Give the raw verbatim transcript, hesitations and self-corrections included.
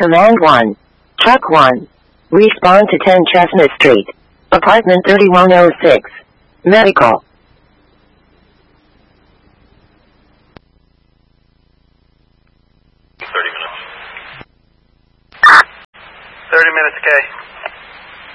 Command one. Truck one. Respond to ten Chestnut Street. Apartment thirty-one oh six. Medical. thirty minutes. thirty minutes, K.